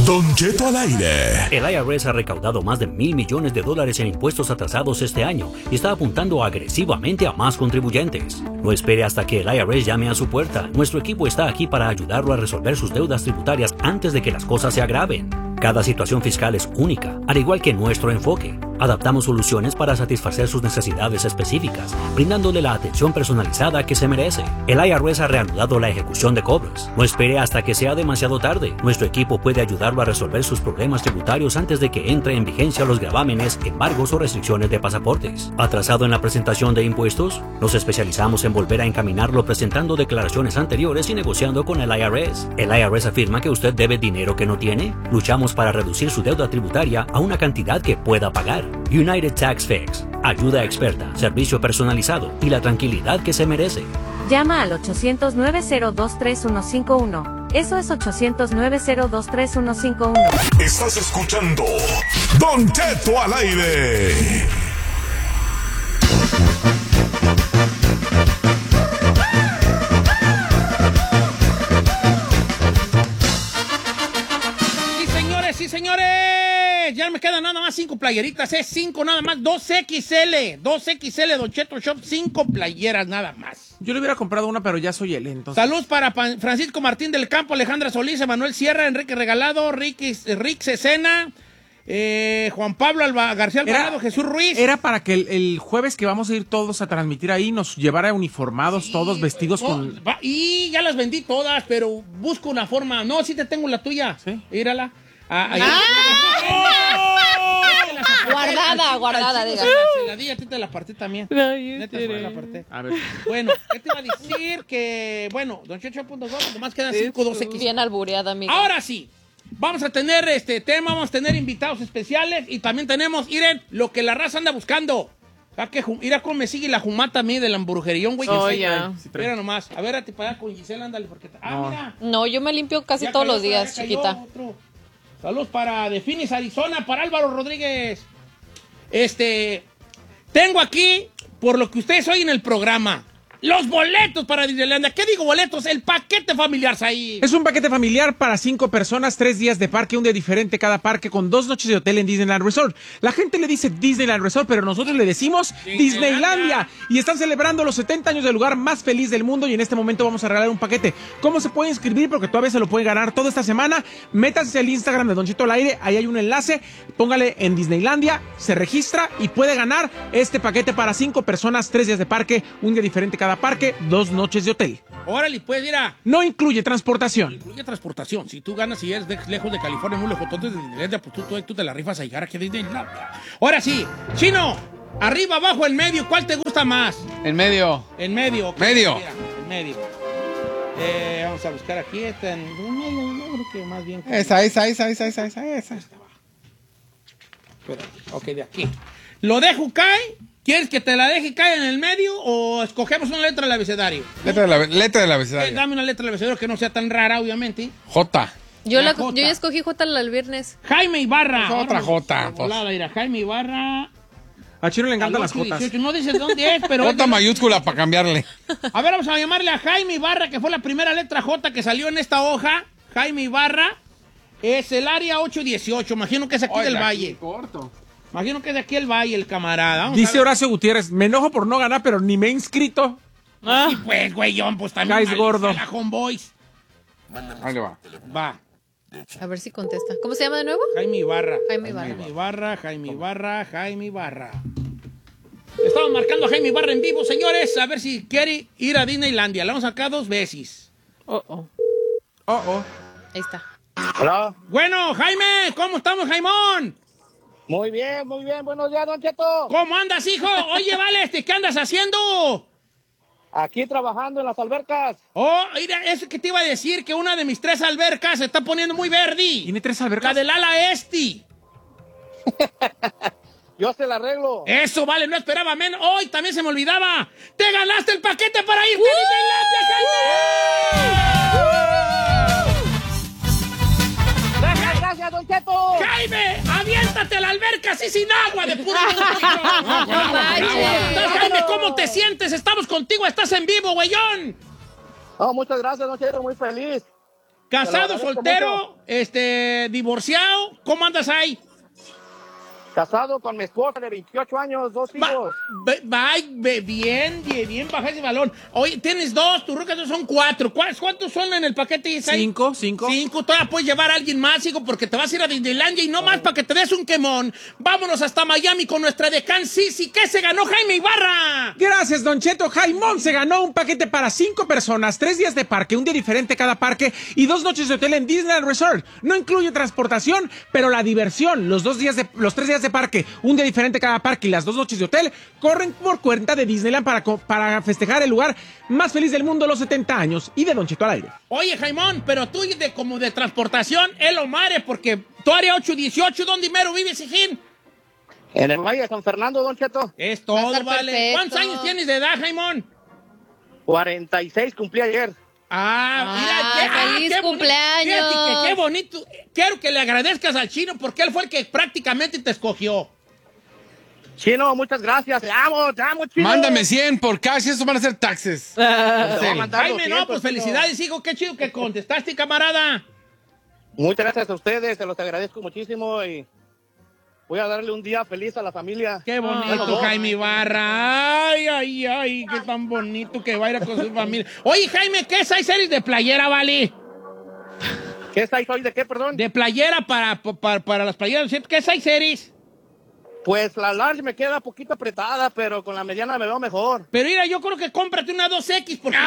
Don Cheto al aire. El IRS ha recaudado más de $1,000 millones en impuestos atrasados este año y está apuntando agresivamente a más contribuyentes. No espere hasta que el IRS llame a su puerta. Nuestro equipo está aquí para ayudarlo a resolver sus deudas tributarias antes de que las cosas se agraven. Cada situación fiscal es única, al igual que nuestro enfoque. Adaptamos soluciones para satisfacer sus necesidades específicas, brindándole la atención personalizada que se merece. El IRS ha reanudado la ejecución de cobros. No espere hasta que sea demasiado tarde. Nuestro equipo puede ayudarlo a resolver sus problemas tributarios antes de que entre en vigencia los gravámenes, embargos o restricciones de pasaportes. ¿Atrasado en la presentación de impuestos? Nos especializamos en volver a encaminarlo presentando declaraciones anteriores y negociando con el IRS. ¿El IRS afirma que usted debe dinero que no tiene? Luchamos para reducir su deuda tributaria a una cantidad que pueda pagar. United Tax Fix. Ayuda experta, servicio personalizado y la tranquilidad que se merece. Llama al 800-902-3151. Eso es 800-902-3151. Estás escuchando Don Cheto al aire. Sí, señores, ya me quedan nada más 5 playeritas, 5 nada más, 2XL, Don Cheto Shop, 5 playeras nada más. Yo le hubiera comprado una, pero ya soy él, entonces. Saludos para Francisco Martín del Campo, Alejandra Solís, Emanuel Sierra, Enrique Regalado, Rick Cecena, Juan Pablo García Alvarado, Jesús Ruiz. Era para que el jueves que vamos a ir todos a transmitir ahí nos llevara uniformados, sí, todos vestidos con... Y ya las vendí todas, pero busco una forma. No, sí te tengo la tuya. Sí. Mírala. Guardada, diga. La di, a ti te la partí también. No, neta, la partí. A ver. Bueno, ¿qué te iba a decir? Que, bueno, donchecho.com, nomás quedan 5, 2X. Bien albureada, amiga. Ahora sí, vamos a tener este tema, vamos a tener invitados especiales y también tenemos, miren, lo que la raza anda buscando. Mira cómo me sigue la jumata a mí del hamburguerión, güey. Oh, ya. Mira nomás. A ver, a ti para allá con Gisela, ándale, porque... mira. No, yo me limpio casi ya todos los días, chiquita. Saludos para The Phoenix, Arizona, para Álvaro Rodríguez. Tengo aquí, por lo que ustedes oyen en el programa, los boletos para Disneylandia. ¿Qué digo boletos? El paquete familiar, ahí. Es un paquete familiar para 5 personas, 3 días de parque, un día diferente cada parque, con 2 noches de hotel en Disneyland Resort. La gente le dice Disneyland Resort, pero nosotros le decimos Disneylandia. Y están celebrando los 70 años del lugar más feliz del mundo y en este momento vamos a regalar un paquete. ¿Cómo se puede inscribir? Porque todavía se lo puede ganar toda esta semana. Métanse al Instagram de Don Cheto al aire, ahí hay un enlace, póngale en Disneylandia, se registra y puede ganar este paquete para 5 personas, 3 días de parque, un día diferente cada parque, 2 noches de hotel. Órale, pues, mira. No incluye transportación. Incluye transportación. Si tú ganas y eres lejos de California, muy lejos, entonces tú te la rifas a llegar aquí a Disneylandia. Ahora sí, Chino, arriba, abajo, en medio, ¿cuál te gusta más? En medio. En medio. Okay. Medio. Mira, en medio. Vamos a buscar aquí esta en medio, yo creo que más bien. Esa. Ok, de aquí. ¿Lo dejo caer? ¿Quieres que te la deje caer en el medio o escogemos una letra del abecedario? Letra del abecedario. Dame una letra del abecedario que no sea tan rara, obviamente. J. Yo ya escogí J el viernes. Jaime Ibarra. Pues otra J. Jaime Ibarra. A Chino le encantan las Jotas. No dice dónde es, pero... J mayúscula para cambiarle. A ver, vamos a llamarle a Jaime Ibarra, que fue la primera letra J que salió en esta hoja. Jaime Ibarra. Es el área 818. Imagino que es aquí del Valle. Corto. Imagino que es de aquí el Valle, el camarada. Dice Horacio Gutiérrez, me enojo por no ganar, pero ni me he inscrito. Y pues, güeyón, pues también. Guys gordo. La Homeboys. Ahí le va. Va. A ver si contesta. ¿Cómo se llama de nuevo? Jaime Ibarra. Jaime Ibarra. Estamos marcando a Jaime Ibarra en vivo, señores. A ver si quiere ir a Disneylandia. La vamos acá 2 veces. Ahí está. Hola. Bueno, Jaime, ¿cómo estamos, Jaimón? Muy bien. Buenos días, Don Cheto. ¿Cómo andas, hijo? Oye, vale, ¿qué andas haciendo? Aquí trabajando en las albercas. Oh, mira, eso que te iba a decir, que una de mis 3 albercas se está poniendo muy verde. ¿Tiene 3 albercas? La del ala este. Yo se la arreglo. Eso, vale, no esperaba menos. Hoy también se me olvidaba. ¡Te ganaste el paquete para irte a Disneylandia, Jaime! Gracias, Don Cheto. ¡Jaime! ¡Aviéntate a la alberca así sin agua de puro! Jaime, ¿cómo te sientes? Estamos contigo, estás en vivo, güeyón. Oh, muchas gracias, Don Cheto, muy feliz. Casado, agradezco soltero, divorciado, ¿cómo andas ahí? Casado con mi esposa de 28 años, 2 hijos. Bien, baja ese balón. Oye, tienes 2, tus rucas son 4. ¿Cuántos son en el paquete, Isai? 5. 5, todavía puedes llevar a alguien más, hijo, porque te vas a ir a Disneylandia y no más para que te des un quemón. Vámonos hasta Miami con nuestra decán Sisi. ¿Qué se ganó Jaime Ibarra? Gracias, Don Cheto. Jaimón se ganó un paquete para 5 personas, 3 días de parque, un día diferente cada parque y 2 noches de hotel en Disneyland Resort. No incluye transportación, pero la diversión, los 3 días de parque, un día diferente cada parque y las 2 noches de hotel corren por cuenta de Disneyland para festejar el lugar más feliz del mundo, los 70 años y de Don Cheto al aire. Oye, Jaimón, pero tú como de transportación, es lo madre, porque tu área 818, ¿dónde mero vives, hijín? En el Valle de San Fernando, Don Cheto. Es Va a todo, estar vale. perfecto. ¿Cuántos años tienes de edad, Jaimón? 46 cumplí ayer. ¡Feliz qué cumpleaños! Fíjate que qué bonito. Quiero que le agradezcas al Chino porque él fue el que prácticamente te escogió. Chino, muchas gracias. Te amo, Chino. Mándame 100 por cash, eso van a ser taxes. Te voy a mandar Jaime, 200, no, pues Chino. felicidades, hijo. Qué chido que contestaste, camarada. Muchas gracias a ustedes, se los agradezco muchísimo y voy a darle un día feliz a la familia. Qué bonito, Jaime Ibarra. Ay, qué tan bonito que va a ir con su familia. Oye, Jaime, ¿qué es? ¿Hay series de playera, vale? ¿Qué estáis hoy de qué, perdón? De playera para las playeras. ¿Qué es? ¿Hay series? Pues la large me queda poquito apretada, pero con la mediana me veo mejor. Pero mira, yo creo que cómprate una 2X porque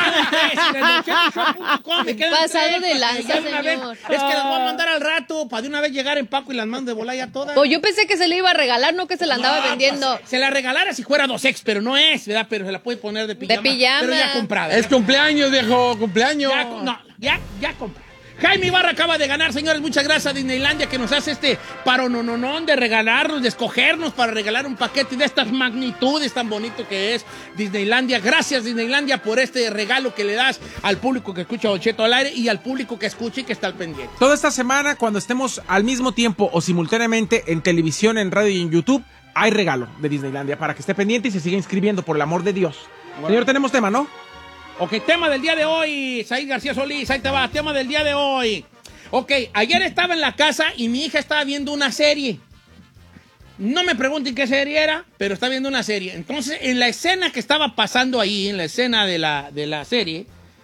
Pasado de lanza, señor. Es que las voy a mandar al rato para de una vez llegar en Paco y las mando de volar ya todas. Pues yo pensé que se le iba a regalar, no que se la andaba vendiendo. Pues, se la regalara si fuera 2X, pero no es, ¿verdad? Pero se la puede poner de pijama. De pijama. Pero ya comprada. Es cumpleaños, viejo, cumpleaños. Ya comprada. Jaime Ibarra acaba de ganar, señores. Muchas gracias a Disneylandia que nos hace este paronononón de regalarnos, de escogernos para regalar un paquete de estas magnitudes tan bonito que es Disneylandia. Gracias, Disneylandia, por este regalo que le das al público que escucha Don Cheto al aire y al público que escucha y que está al pendiente. Toda esta semana, cuando estemos al mismo tiempo o simultáneamente en televisión, en radio y en YouTube, hay regalo de Disneylandia para que esté pendiente y se siga inscribiendo, por el amor de Dios. Señor, tenemos tema, ¿no? Ok, tema del día de hoy, Said García Solís, ahí te va, tema del día de hoy. Ok, ayer estaba en la casa y mi hija estaba viendo una serie. No me pregunten qué serie era, pero está viendo una serie. Entonces, en la escena que estaba pasando ahí, en la escena de la serie,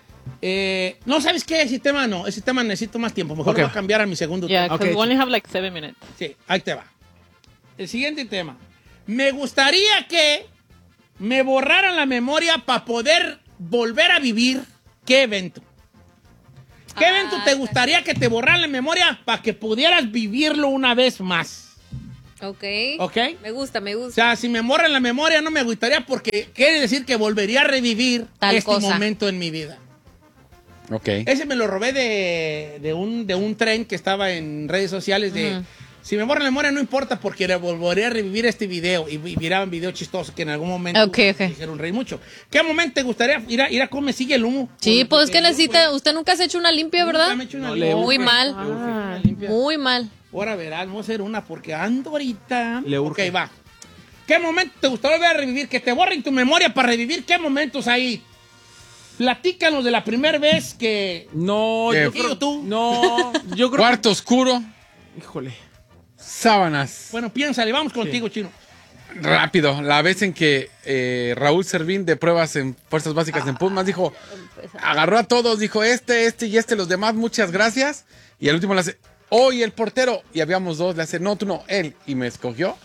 no sabes qué, ese tema no, ese tema necesito más tiempo. Mejor voy a cambiar a mi segundo Yeah, tema. because we only have like 7 minutes. Sí, ahí te va. El siguiente tema. Me gustaría que me borraran la memoria para poder volver a vivir. ¿Qué evento? ¿Qué evento te gustaría que te borraran la memoria para que pudieras vivirlo una vez más? Ok. ¿Ok? Me gusta. O sea, si me borran la memoria no me gustaría porque quiere decir que volvería a revivir Tal este cosa. momento en mi vida. Ok. Ese me lo robé de un tren que estaba en redes sociales de... Si me borran la memoria no importa porque volveré a revivir este video y miraban videos chistosos que en algún momento Okay. me hicieron reír mucho. ¿Qué momento te gustaría ir a cómo me sigue el humo? Sí, pues es que Porque necesita. Usted nunca se ha hecho una limpia, ¿verdad? nunca me he hecho una No, limpia. Muy mal. Una limpia. Muy mal. Ahora verás, vamos a hacer una porque ando ahorita. Le urge. Ok, va. ¿Qué momento te gustaría volver a revivir? Que te borren tu memoria para revivir. ¿Qué momentos hay? Platícanos de la primera vez que... No, ¿Qué? yo creo... ¿Tú? No, yo creo... Cuarto oscuro, Híjole. sábanas. Bueno, piénsale, vamos contigo, Chino. Rápido, la vez en que Raúl Servín de pruebas en Fuerzas Básicas en Pumas dijo, agarró a todos, dijo este y este, los demás, muchas gracias. Y al último le hace, y el portero, y habíamos dos, le hace, no, tú no, él, y me escogió.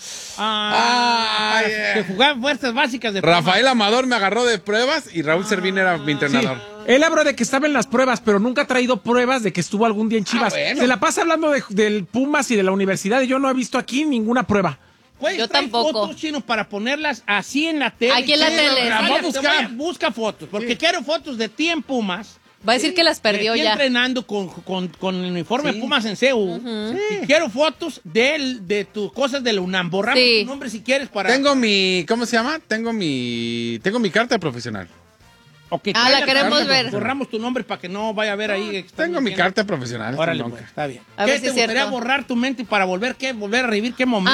Para que jugaban fuerzas básicas de... Rafael Amador me agarró de pruebas y Raúl Servín era mi Sí, entrenador. él habló de que estaba en las pruebas, pero nunca ha traído pruebas de que estuvo algún día en Chivas. Bueno. Se la pasa hablando del Pumas y de la universidad y yo no he visto aquí ninguna prueba. ¿Puedes Yo traer tampoco. fotos, Chino, para ponerlas así en la tele? Aquí en la Sí, tele. vamos a Vamos a buscar. buscar. Busca fotos, porque quiero fotos de ti en Pumas. Va a decir que las perdió Aquí ya. entrenando con el uniforme Pumas en CEU. Y quiero fotos de tus cosas de la UNAM. Borramos Sí. tu nombre si quieres para... Tengo mi, ¿cómo se llama? Tengo mi carta profesional. Ok, Ah, trae la queremos carta, ver. Borramos tu nombre para que no vaya a ver ahí. que estás Tengo mi mintiendo. carta profesional. Órale, nunca. pues, está bien. A ¿Qué ver si te es gustaría cierto. borrar tu mente para volver a revivir qué momento?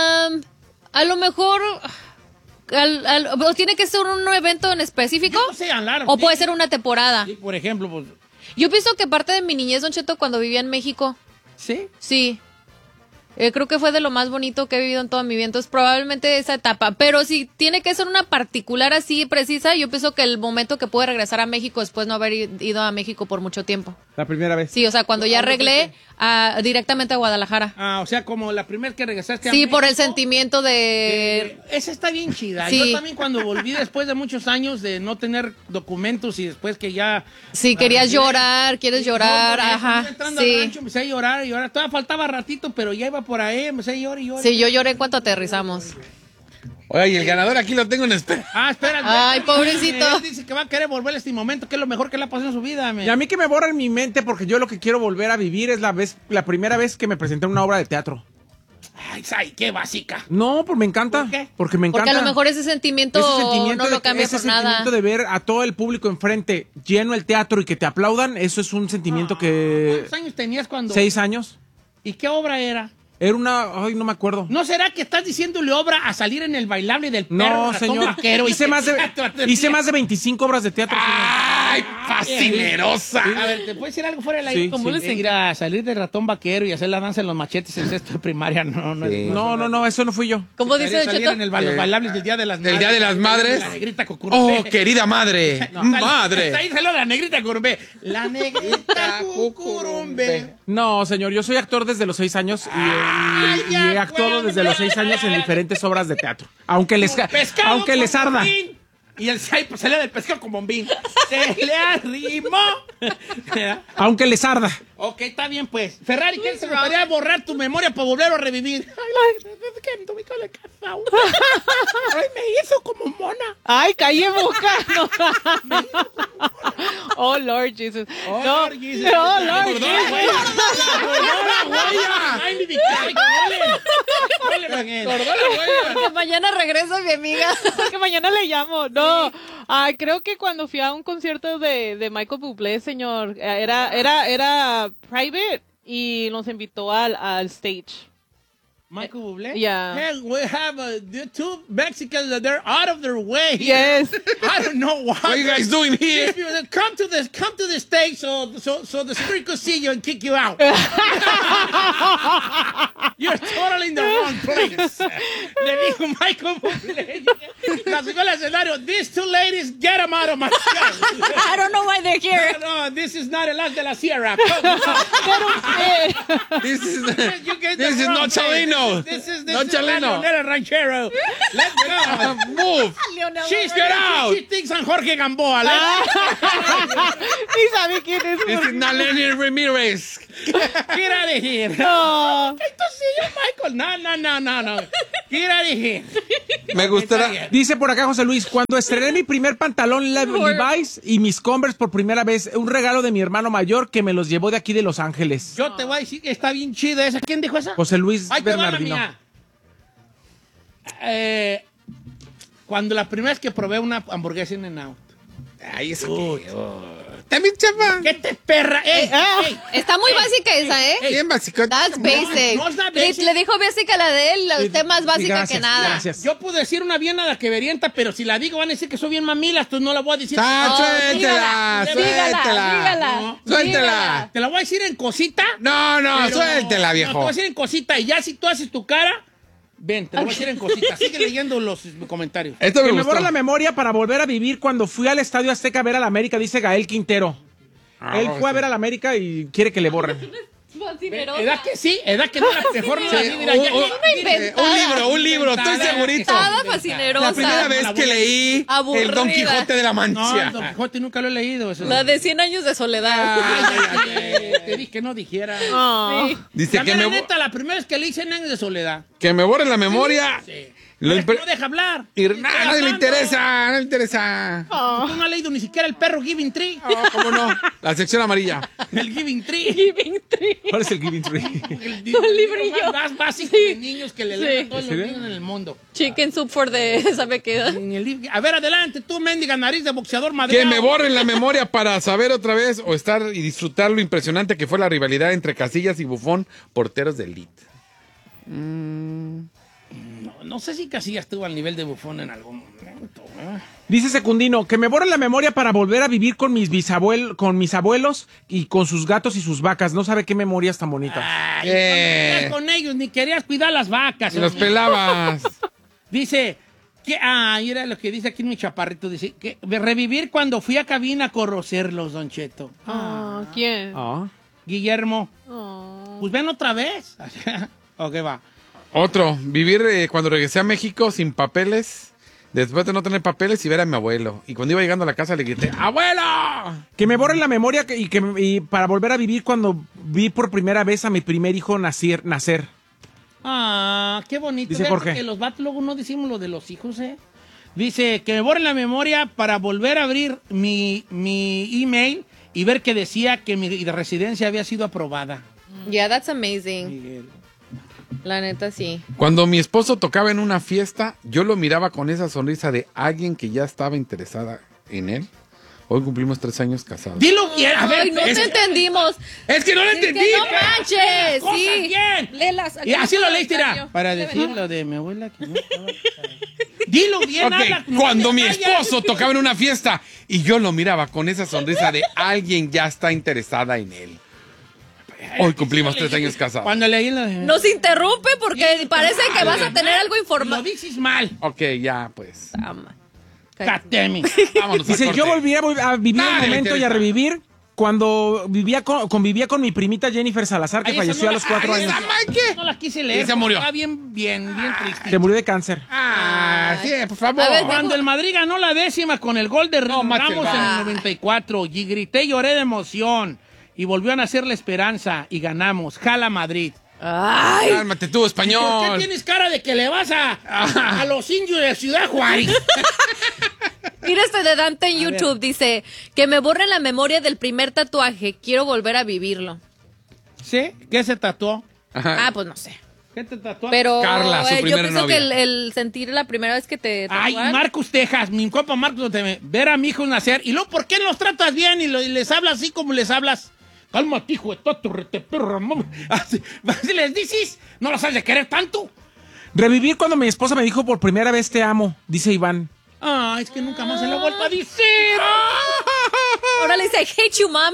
A lo mejor. ¿O tiene que ser un evento en específico? Yo no sé, Alar, ¿O sí. puede ser una temporada? Sí, por ejemplo, pues... Yo pienso que parte de mi niñez, Don Cheto, cuando vivía en México. ¿Sí? Sí. Creo que fue de lo más bonito que he vivido en toda mi vida. Entonces, probablemente esa etapa. Pero si tiene que ser una particular así precisa, yo pienso que el momento que pude regresar a México después no haber ido a México por mucho tiempo. La primera vez. Sí, o sea, cuando ya arreglé directamente a Guadalajara. Ah, o sea, como la primera que regresaste a Sí, México. por el sentimiento de... Esa está bien chida. Sí. Yo también cuando volví después de muchos años de no tener documentos y después que ya... Sí, querías llorar, quieres llorar, No, ajá. entrando al Sí. rancho, empecé a llorar y llorar. Todavía faltaba ratito, pero ya iba por ahí, empecé a llorar y llorar. Sí, yo lloré en cuanto aterrizamos. Oye, y el ganador aquí lo tengo en espera. Ah, espera. Ay, pobrecito. Él dice que va a querer volver a este momento, que es lo mejor que le ha pasado en su vida. Y a mí que me borra en mi mente porque yo lo que quiero volver a vivir es la primera vez que me presenté en una obra de teatro. Ay, qué básica. No, pues me encanta. ¿Por qué? Porque me encanta. Porque a lo mejor ese sentimiento no lo cambia por nada. Ese sentimiento de ver a todo el público enfrente lleno el teatro y que te aplaudan, eso es un sentimiento que... ¿Cuántos años tenías cuando...? 6 años. ¿Y qué obra era? Era una... Ay, no me acuerdo. ¿No será que estás diciéndole obra a salir en el bailable del perro No, ratón señor. vaquero? Hice más de 25 obras de teatro. ¡Ay, fascinerosa! A ver, ¿te puedo decir algo fuera del aire? Sí, ¿Cómo sí. les ir a salir del ratón vaquero y hacer la danza en los machetes en sexto de primaria? No, eso no fui yo. ¿Cómo dice Don salir Cheto? en los bailables del Día de las Madres. Del Día de las Madres. La negrita cucurumbé. ¡Oh, querida madre! ¡Madre! Ahí salió la negrita cucurumbé. La negrita cucurumbé. No, señor, yo soy actor desde los 6 años y he actuado desde los 6 años en diferentes obras de teatro. Aunque les Pescado con arda. bombín. Y el pues, salía del pescado con bombín. Se le arrimó. Aunque les arda. Ok, está bien, pues. Ferrari, ¿qué se gustaría borrar tu memoria para volver a revivir? Ay, me hizo como mona. Ay, calle boca. No. Oh, Lord Jesus. Oh, no, Lord Jesus. no, Lord Acordó la Jesus. huella. Acordó la huella. Ay, mi dictador, huele, Miguel. ¡Acordó la huella! Que mañana regresa mi amiga. Que mañana le llamo. No, creo que cuando fui a un concierto de Michael Bublé, señor, era private y nos invitó al stage. Michael Bublé? Yeah. Hey, we have the two Mexicans that they're out of their way. Yes. I don't know why. What are you guys doing here? If you come to the stage so the spirit could see you and kick you out. You're totally in the wrong place. Le dijo Michael Bublé. La subió al escenario. These two ladies, get them out of my show. I don't know why they're here. No, this is not el As de la Sierra. This is You get the this is wrong not place. Chalino. This is Not Chalino. Leonel Ranchero. Let's go. Move. She's Get out. She thinks I'm Jorge Gamboa. Ni sabe quién es. This is not Lenny Ramirez. Get out of here. No. Entonces yo, Michael. No. Get out of here. Me gustará. Dice por acá José Luis, cuando estrené mi primer pantalón Levi's y mis Converse por primera vez, un regalo de mi hermano mayor que me los llevó de aquí de Los Ángeles. Yo te voy a decir que está bien chida esa. ¿Quién dijo esa? José Luis Ahí te va la Bernardino. mía. Cuando la primera vez que probé una hamburguesa en In-N-Out. Ay, eso qué. También, chapa. ¿Qué te perra? ¡Ey! Está muy básica esa, ¿eh? Bien básico. That's basic. no es nada basic. Le dijo básica la de él, usted más básica Gracias, que nada. Gracias. Yo puedo decir una bien nada que verienta, pero si la digo van a decir que soy bien mamilas, tú no la voy a decir. Suéltela, suéltela. dígala. Suéltela. ¿Te la voy a decir en cosita? No, Pero- suéltela, No, te viejo. voy a decir en cosita y ya si tú haces tu cara, ven, te lo voy a decir en cosita. Sigue leyendo los comentarios. Esto Que me me gustó. borra la memoria para volver a vivir cuando fui al Estadio Azteca a ver a la América, dice Gael Quintero. Él fue a ver a la América y quiere que le borren. ¿Edad que sí? ¿Edad que no? Mejor no la Sí, vi, mira, ya- un libro, estoy segurito. Estaba fascinerosa. La primera vez que leí Aburrida. el Don Quijote de la No, Mancha. Don Quijote nunca lo he leído. Eso. La de 100 años de soledad. Te dije que no dijera. Oh. Dice La que mera me, neta, la primera vez que leí 100 años de soledad. que me borre la memoria. Sí. Lo Pero es que impre- no deja hablar. Y Estoy nadie le hablando. interesa, no le interesa. Tú no has leído ni siquiera el perro Giving Tree. ¿Cómo no? La sección amarilla. El Giving Tree. ¿Cuál es el Giving Tree? El librillo. más básico de niños que le leen a todos los ¿En serio? niños en el mundo. Chicken soup for the... ¿Sabe qué? En el libro- A ver, adelante, tú, mendiga nariz de boxeador madreado. Que me borren la memoria para saber otra vez o estar y disfrutar lo impresionante que fue la rivalidad entre Casillas y Buffon, porteros de elite. No sé si Casillas estuvo al nivel de Buffon en algún momento. Dice Secundino, que me borre la memoria para volver a vivir con mis abuelos y con sus gatos y sus vacas. No sabe qué memorias tan bonitas. Ay, no querías con ellos, ni querías cuidar las vacas. Y los pelabas. Dice, mira lo que dice aquí mi chaparrito. Dice, que revivir cuando fui a cabina a conocerlos, Don Cheto. ¿Quién? Guillermo. Pues ven otra vez. Ok, va. Otro, vivir cuando regresé a México sin papeles. Después de no tener papeles y ver a mi abuelo. Y cuando iba llegando a la casa le grité, ¡abuelo! Que me borren la memoria y para volver a vivir cuando vi por primera vez a mi primer hijo nacer. Qué bonito. Dice Jorge. Que los vatos luego no decimos lo de los hijos, ¿eh? Dice que me borren la memoria para volver a abrir mi email y ver que decía que mi residencia había sido aprobada. Yeah, that's amazing. Miguel. La neta, sí. Cuando mi esposo tocaba en una fiesta, yo lo miraba con esa sonrisa de alguien que ya estaba interesada en él. Hoy cumplimos 3 años casados. Dilo bien, a ver. Ay, no te entendimos. Es que no lo entendí. Que no manches. Cosas Sí. bien. Léelas. Y así lo leíste, Daño. mira. Para decir lo de mi abuela que no estaba casada. Dilo bien, Ok, habla. cuando mi esposo tocaba en una fiesta y yo lo miraba con esa sonrisa de alguien ya está interesada en él. Hoy cumplimos 3 años casados. Cuando leí lo de... Nos interrumpe porque parece que vas a tener algo Lo informado. dices mal. Ok, ya, pues. Catemi. Vámonos. Dice, al yo corte. volví a vivir Dale, el momento y a Teresa. revivir cuando convivía con mi primita Jennifer Salazar, que Ay, esa falleció no a la- los 4 ay, años. esa ¿qué? No la quise leer. Y se murió. Está bien triste. Se murió de cáncer. Sí, por favor. A ver, Cuando el Madrid ganó la 10ª con el gol de Ramos Max, en el 94 y grité y lloré de emoción y volvió a nacer la esperanza y ganamos. Jala Madrid. Ay. Cálmate tú, ¿Por qué español. tienes cara de que le vas a los indios de Ciudad Juárez? Mira este de Dante en YouTube. Dice que me borren la memoria del primer tatuaje. Quiero volver a vivirlo. ¿Sí? ¿Qué se tatuó? Ah, pues no sé. ¿Qué te tatuó? Pero Carla, su yo primera pienso novia. que el sentir la primera vez que te Ay, tatúan. Marcus, Texas, mi compa Marcus, ver a mi hijo nacer. Y luego, ¿por qué los tratas bien y les hablas así como les hablas? Cálmate, hijo de tato, rete perro, mamá. Así les dices, no los has de querer tanto. Revivir cuando mi esposa me dijo por primera vez te amo, dice Iván. Es que nunca más se lo he vuelto a decir. Ahora le dice, I hate you, mom.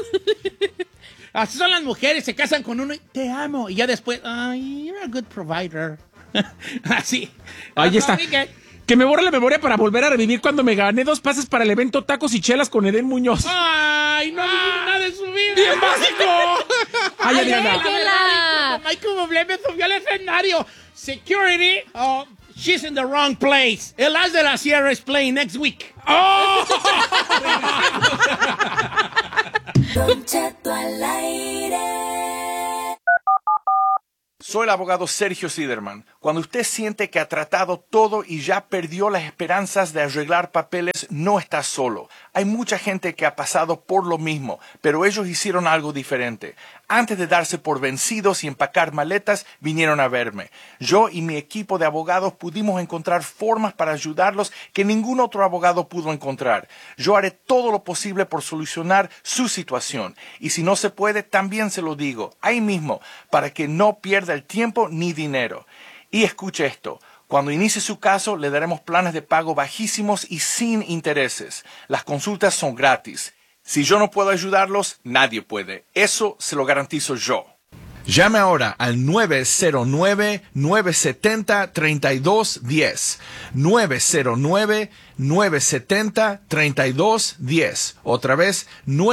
Así son las mujeres, se casan con uno y te amo. Y ya después, you're a good provider. Así. Ahí está. Miguel. Que me borre la memoria para volver a revivir cuando me gané 2 pases para el evento Tacos y Chelas con Edén Muñoz. Ay, no viví nada de su vida. ¡Bien básico! Ay, Adriana. Michael Bublé me subió al escenario. Security, she's in the wrong place. El As de la Sierra is playing next week. Don Cheto al aire. Soy el abogado Sergio Siderman. Cuando usted siente que ha tratado todo y ya perdió las esperanzas de arreglar papeles, no está solo. Hay mucha gente que ha pasado por lo mismo, pero ellos hicieron algo diferente. Antes de darse por vencidos y empacar maletas, vinieron a verme. Yo y mi equipo de abogados pudimos encontrar formas para ayudarlos que ningún otro abogado pudo encontrar. Yo haré todo lo posible por solucionar su situación. Y si no se puede, también se lo digo, ahí mismo, para que no pierda el tiempo ni dinero. Y escuche esto. Cuando inicie su caso, le daremos planes de pago bajísimos y sin intereses. Las consultas son gratis. Si yo no puedo ayudarlos, nadie puede. Eso se lo garantizo yo. Llame ahora al 909-970-3210. 909-970-3210. Otra vez,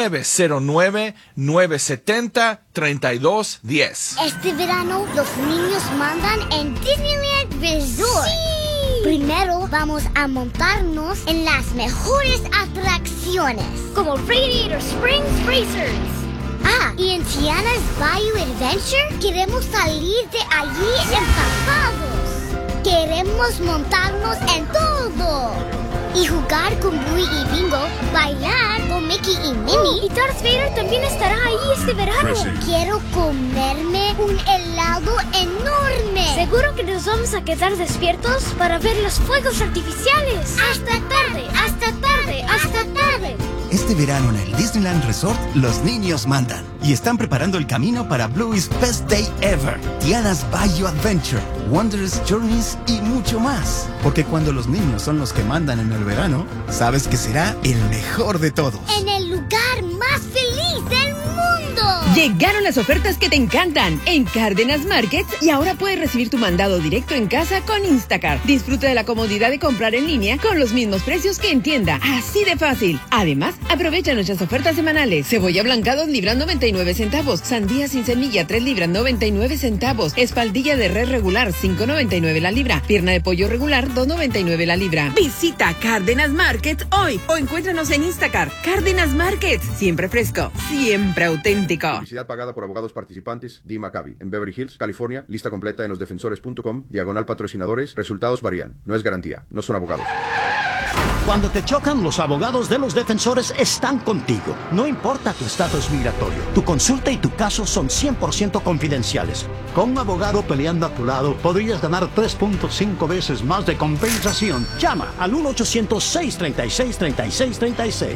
909-970-3210. Este verano los niños mandan en Disneyland Resort. ¡Sí! Primero vamos a montarnos en las mejores atracciones, como Radiator Springs Racers. Y en Tiana's Bayou Adventure queremos salir de allí empapados. Queremos montarnos en todo. Y jugar con Bluey y Bingo, bailar con Mickey y Minnie. Y Darth Vader también estará ahí este verano. Quiero comerme un helado enorme. Seguro que nos vamos a quedar despiertos para ver los fuegos artificiales. Hasta tarde, hasta tarde, hasta tarde. Este verano en el Disneyland Resort, los niños mandan. Y están preparando el camino para Bluey's Best Day Ever. Tiana's Bayou Adventure, Wondrous Journeys y mucho más. Porque cuando los niños son los que mandan en el verano, sabes que será el mejor de todos. En el lugar más feliz del mundo. Llegaron las ofertas que te encantan en Cárdenas Market y ahora puedes recibir tu mandado directo en casa con Instacart. Disfruta de la comodidad de comprar en línea con los mismos precios que en tienda. Así de fácil. Además, aprovecha nuestras ofertas semanales. Cebolla blanca 2 libras 99 centavos. Sandía sin semilla 3 libras 99 centavos. Espaldilla de res regular 5.99 la libra. Pierna de pollo regular 2.99 la libra. Visita Cárdenas Market hoy o encuéntranos en Instacart. Cárdenas Market. Siempre fresco, siempre auténtico. Publicidad pagada por abogados participantes. Dee Maccabi, en Beverly Hills, California. Lista completa en losdefensores.com. /patrocinadores. Resultados varían. No es garantía. No son abogados. Cuando te chocan, los abogados de Los Defensores están contigo. No importa tu estatus migratorio. Tu consulta y tu caso son 100% confidenciales. Con un abogado peleando a tu lado, podrías ganar 3.5 veces más de compensación. Llama al 1-800-636-3636.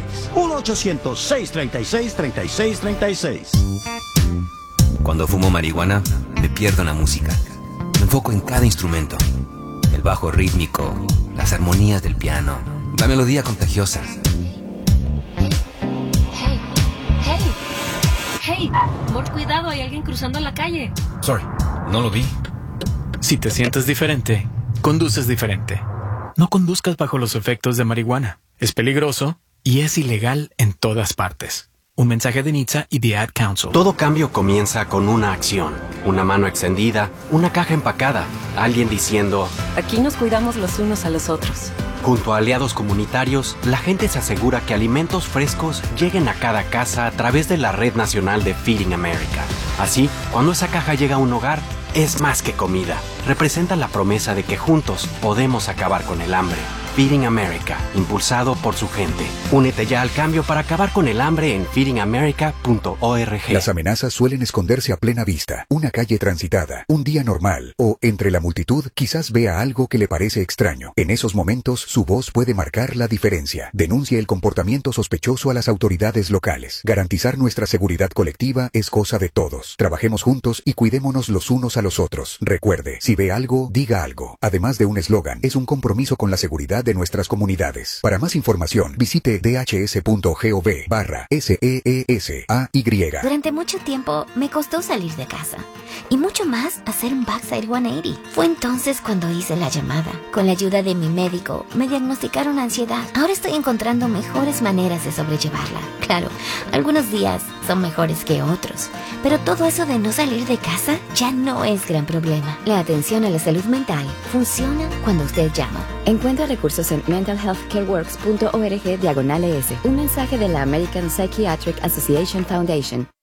1-800-636-3636. Cuando fumo marihuana, me pierdo en la música. Me enfoco en cada instrumento. El bajo rítmico, las armonías del piano, la melodía contagiosa. Hey, amor, cuidado, hay alguien cruzando la calle. Sorry, no lo vi. Si te sientes diferente, conduces diferente. No conduzcas bajo los efectos de marihuana. Es peligroso y es ilegal en todas partes. Un mensaje de NHTSA y The Ad Council. Todo cambio comienza con una acción. Una mano extendida, una caja empacada, alguien diciendo... Aquí nos cuidamos los unos a los otros. Junto a aliados comunitarios, la gente se asegura que alimentos frescos lleguen a cada casa a través de la Red Nacional de Feeding America. Así, cuando esa caja llega a un hogar, es más que comida. Representa la promesa de que juntos podemos acabar con el hambre. Feeding America, impulsado por su gente. Únete ya al cambio para acabar con el hambre en feedingamerica.org. Las amenazas suelen esconderse a plena vista. Una calle transitada, un día normal o entre la multitud quizás vea algo que le parece extraño. En esos momentos su voz puede marcar la diferencia. Denuncie el comportamiento sospechoso a las autoridades locales. Garantizar nuestra seguridad colectiva es cosa de todos. Trabajemos juntos y cuidémonos los unos a los otros. Recuerde, si ve algo, diga algo. Además de un eslogan, es un compromiso con la seguridad de nuestras comunidades. Para más información, visite dhs.gov/SEESAY. Durante mucho tiempo me costó salir de casa y mucho más hacer un backside 180. Fue entonces cuando hice la llamada. Con la ayuda de mi médico, me diagnosticaron ansiedad. Ahora estoy encontrando mejores maneras de sobrellevarla. Claro, algunos días son mejores que otros, pero todo eso de no salir de casa ya no es gran problema. La atención a la salud mental funciona cuando usted llama. Encuentra recursos en mentalhealthcareworks.org/ES. Un mensaje de la American Psychiatric Association Foundation.